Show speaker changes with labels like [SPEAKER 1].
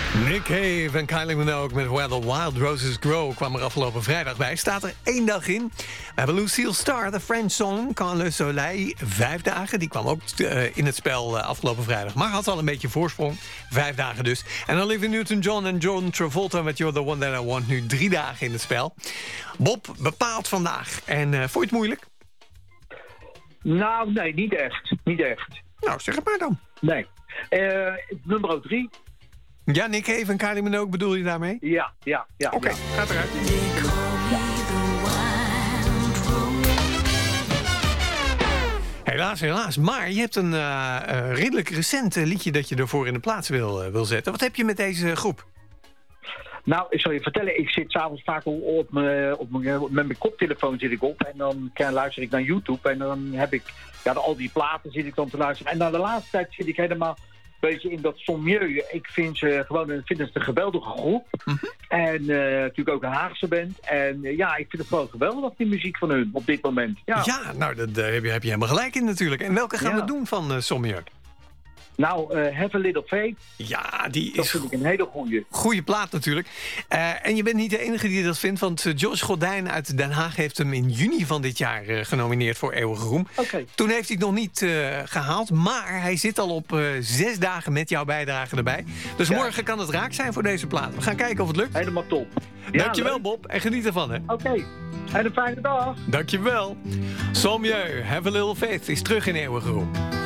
[SPEAKER 1] Nick Cave en Kylie Minogue met Where the Wild Roses Grow kwam er afgelopen vrijdag bij. Staat er 1 dag in. We hebben Lucille Starr, The French Song, Quand le Soleil, 5 dagen. Die kwam ook in het spel afgelopen vrijdag. Maar had al een beetje voorsprong. 5 dagen dus. En Olivia Newton-John en John Travolta met You're the One That I Want nu 3 dagen in het spel. Bob bepaalt vandaag. En vond je het moeilijk?
[SPEAKER 2] Nou, nee, niet echt. Niet echt.
[SPEAKER 1] Nou, zeg het maar dan.
[SPEAKER 2] Nee. Nummer 3.
[SPEAKER 1] Ja, Nick Cave en Kylie Minogue bedoel je daarmee?
[SPEAKER 2] Ja.
[SPEAKER 1] Oké, gaat eruit. Helaas. Maar je hebt een redelijk recent liedje dat je ervoor in de plaats wil zetten. Wat heb je met deze groep?
[SPEAKER 2] Nou, ik zal je vertellen, ik zit s'avonds vaak met mijn koptelefoon zit ik op. En dan luister ik naar YouTube. En dan heb ik, al die platen zit ik dan te luisteren. En na de laatste tijd zit ik helemaal een beetje in dat Sommieu. Ik vind ze een geweldige groep. Mm-hmm. En natuurlijk ook een Haagse band. En ik vind het gewoon geweldig, die muziek van hun op dit moment. Ja,
[SPEAKER 1] nou, daar heb je helemaal gelijk in natuurlijk. En welke gaan we doen van Sommieu?
[SPEAKER 2] Nou, Have a Little Faith.
[SPEAKER 1] Ja, die
[SPEAKER 2] dat
[SPEAKER 1] is...
[SPEAKER 2] vind ik een hele goeie.
[SPEAKER 1] Goeie plaat natuurlijk. En je bent niet de enige die dat vindt, want Josh Gordijn uit Den Haag heeft hem in juni van dit jaar genomineerd voor Eeuwige Roem.
[SPEAKER 2] Okay.
[SPEAKER 1] Toen heeft hij het nog niet gehaald, maar hij zit al op 6 dagen met jouw bijdrage erbij. Dus morgen kan het raak zijn voor deze plaat. We gaan kijken of het lukt.
[SPEAKER 2] Helemaal top.
[SPEAKER 1] Dankjewel
[SPEAKER 2] leuk.
[SPEAKER 1] Bob en geniet ervan hè.
[SPEAKER 2] Oké. En een fijne dag.
[SPEAKER 1] Dankjewel. Sommieu, Have a Little Faith is terug in Eeuwige Roem.